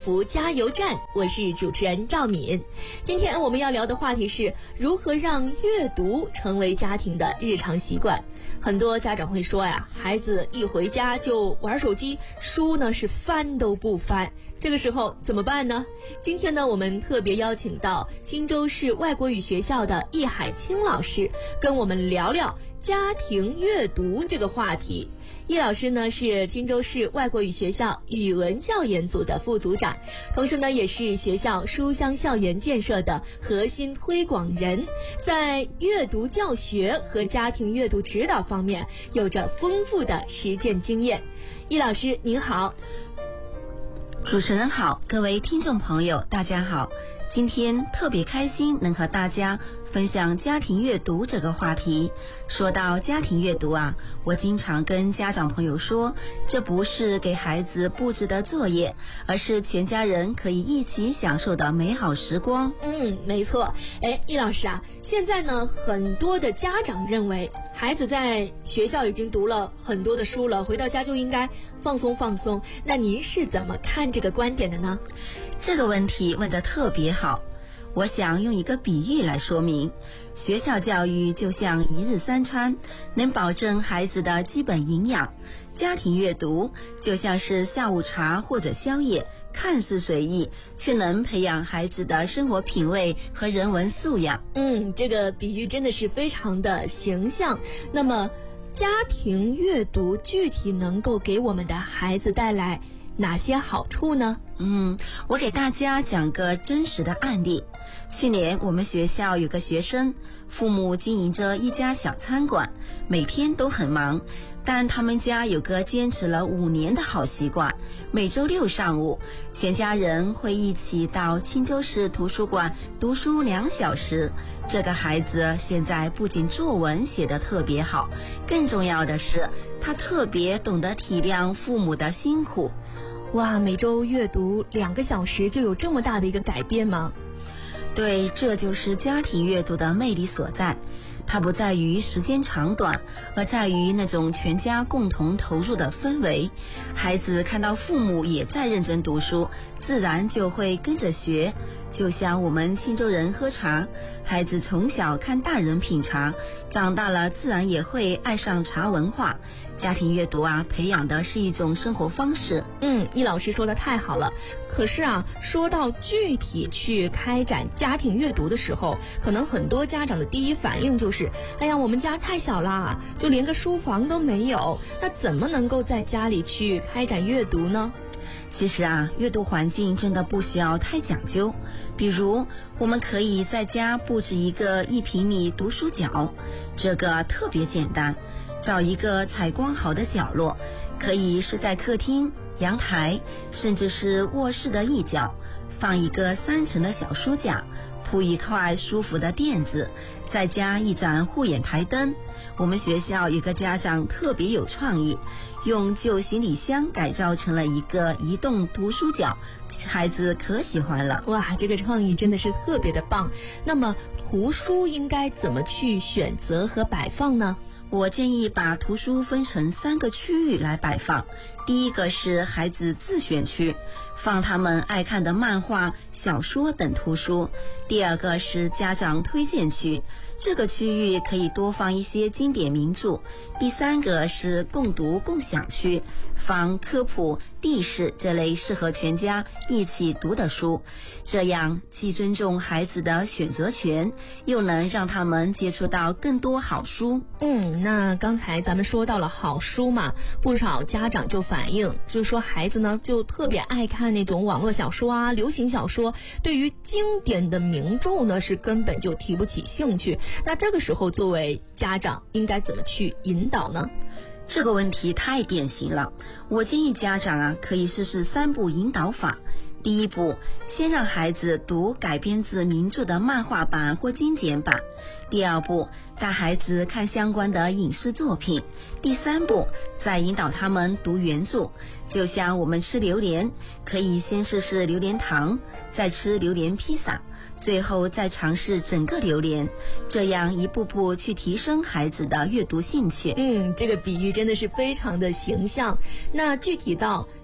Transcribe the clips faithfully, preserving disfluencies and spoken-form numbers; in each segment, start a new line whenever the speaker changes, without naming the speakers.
福加油站，我是主持人赵敏。今天我们要聊的话题是如何让阅读成为家庭的日常习惯。很多家长会说呀，孩子一回家就玩手机，书呢是翻都不翻，这个时候怎么办呢？今天呢，我们特别邀请到荆州市外国语学校的易海清老师，跟我们聊聊家庭阅读这个话题。易老师呢是荆州市外国语学校语文教研组的副组长，同时呢也是学校书香校园建设的核心推广人，在阅读教学和家庭阅读指导方面有着丰富的实践经验。易老师您好。
主持人好，各位听众朋友大家好，今天特别开心能和大家分享家庭阅读这个话题。说到家庭阅读啊，我经常跟家长朋友说，这不是给孩子布置的作业，而是全家人可以一起享受的美好时光。
嗯，没错。哎，易老师啊，现在呢，很多的家长认为孩子在学校已经读了很多的书了，回到家就应该放松放松。那您是怎么看这个观点的呢？
这个问题问得特别好。我想用一个比喻来说明，学校教育就像一日三餐，能保证孩子的基本营养；家庭阅读就像是下午茶或者宵夜，看似随意，却能培养孩子的生活品味和人文素养。
嗯，这个比喻真的是非常的形象。那么，家庭阅读具体能够给我们的孩子带来哪些好处呢？
嗯，我给大家讲个真实的案例。去年我们学校有个学生，父母经营着一家小餐馆，每天都很忙，但他们家有个坚持了五年的好习惯，每周六上午，全家人会一起到青州市图书馆读书两小时。这个孩子现在不仅作文写得特别好，更重要的是，他特别懂得体谅父母的辛苦。
哇，每周阅读两个小时就有这么大的一个改变吗？
对，这就是家庭阅读的魅力所在。它不在于时间长短，而在于那种全家共同投入的氛围。孩子看到父母也在认真读书，自然就会跟着学。就像我们青州人喝茶，孩子从小看大人品茶，长大了自然也会爱上茶文化。家庭阅读啊，培养的是一种生活方式。
嗯，易老师说的太好了。可是啊，说到具体去开展家庭阅读的时候，可能很多家长的第一反应就是，哎呀，我们家太小啦，就连个书房都没有，那怎么能够在家里去开展阅读呢？
其实啊，阅读环境真的不需要太讲究。比如，我们可以在家布置一个一平米读书角，这个特别简单。找一个采光好的角落，可以是在客厅、阳台，甚至是卧室的一角，放一个三层的小书架，铺一块舒服的垫子，再加一盏护眼台灯。我们学校有个家长特别有创意，用旧行李箱改造成了一个移动读书角，孩子可喜欢了。
哇，这个创意真的是特别的棒。那么图书应该怎么去选择和摆放呢？
我建议把图书分成三个区域来摆放。第一个是孩子自选区，放他们爱看的漫画、小说等图书。第二个是家长推荐区，这个区域可以多放一些经典名著。第三个是共读共享区，放科普、历史这类适合全家一起读的书。这样既尊重孩子的选择权，又能让他们接触到更多好书。
嗯，那刚才咱们说到了好书嘛，不少家长就反映，就是说孩子呢就特别爱看那种网络小说啊、流行小说，对于经典的名著呢是根本就提不起兴趣。那这个时候作为家长应该怎么去引导呢？
这个问题太典型了，我建议家长啊可以试试三步引导法。第一步，先让孩子读改编自名著的漫画版或精简版。第二步，带孩子看相关的影视作品。第三步，再引导他们读原著。就像我们吃榴莲，可以先试试榴莲糖，再吃榴莲披萨，最后再尝试整个榴莲，这样一步步去提升孩子的阅读兴趣。
嗯，这个比喻真的是非常的形象。那具体到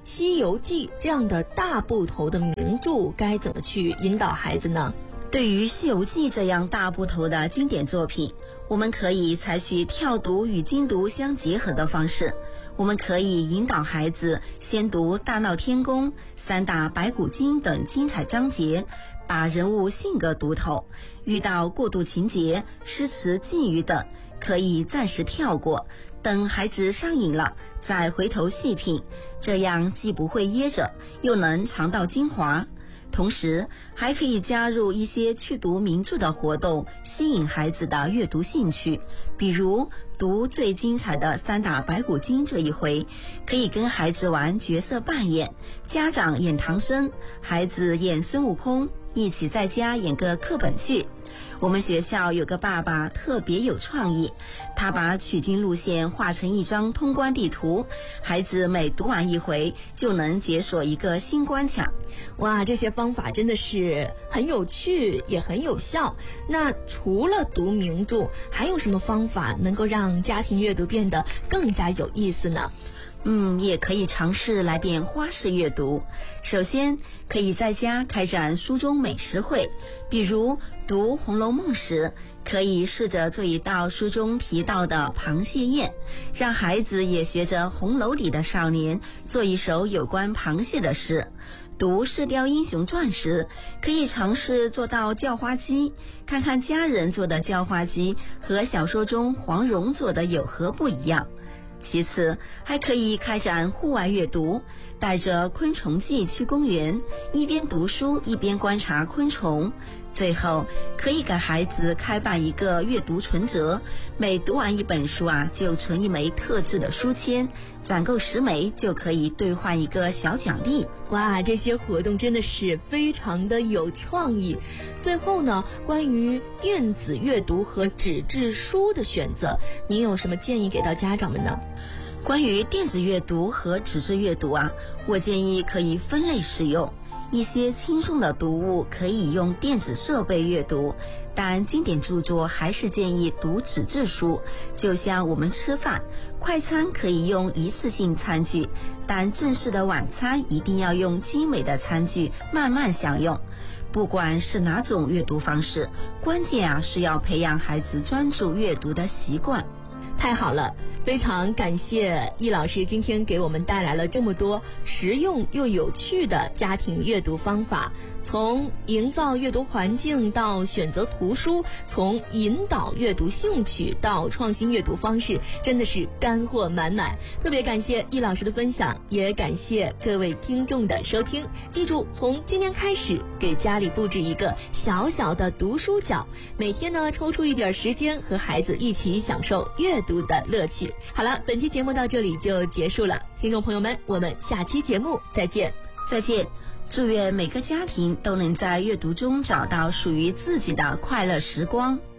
西游记》这样的大部头的名著，该怎么去引导孩子呢？
对于《西游记》这样大部头的经典作品，我们可以采取跳读与精读相结合的方式。我们可以引导孩子先读《大闹天宫》《三打白骨精》等精彩章节，把人物性格读透。遇到过渡情节、诗词寄语等，可以暂时跳过，等孩子上瘾了再回头细品，这样既不会噎着，又能尝到精华。同时还可以加入一些去读名著的活动，吸引孩子的阅读兴趣。比如读最精彩的三打白骨精这一回，可以跟孩子玩角色扮演，家长演唐僧，孩子演孙悟空，一起在家演个课本剧。我们学校有个爸爸特别有创意，他把取经路线画成一张通关地图，孩子每读完一回就能解锁一个新关卡。
哇，这些方法真的是很有趣，也很有效。那除了读名著，还有什么方法能够让家庭阅读变得更加有意思呢？
嗯，也可以尝试来点花式阅读。首先，可以在家开展书中美食会，比如读《红楼梦》时，可以试着做一道书中提到的螃蟹宴，让孩子也学着红楼里的少年做一首有关螃蟹的诗。读《射雕英雄传》时，可以尝试做到叫花鸡，看看家人做的叫花鸡和小说中黄蓉做的有何不一样。其次，还可以开展户外阅读，带着昆虫记去公园，一边读书一边观察昆虫。最后，可以给孩子开办一个阅读存折，每读完一本书啊，就存一枚特制的书签，攒够十枚就可以兑换一个小奖励。
哇，这些活动真的是非常的有创意。最后呢，关于电子阅读和纸质书的选择，您有什么建议给到家长们呢？
关于电子阅读和纸质阅读啊，我建议可以分类使用。一些轻松的读物可以用电子设备阅读，但经典著作还是建议读纸质书。就像我们吃饭，快餐可以用一次性餐具，但正式的晚餐一定要用精美的餐具慢慢享用。不管是哪种阅读方式，关键啊是要培养孩子专注阅读的习惯。
太好了，非常感谢易老师今天给我们带来了这么多实用又有趣的家庭阅读方法，从营造阅读环境到选择图书，从引导阅读兴趣到创新阅读方式，真的是干货满满。特别感谢易老师的分享，也感谢各位听众的收听。记住，从今天开始给家里布置一个小小的读书角，每天呢抽出一点时间和孩子一起享受阅读的乐趣。好了，本期节目到这里就结束了，听众朋友们，我们下期节目再见。
再见。祝愿每个家庭都能在阅读中找到属于自己的快乐时光。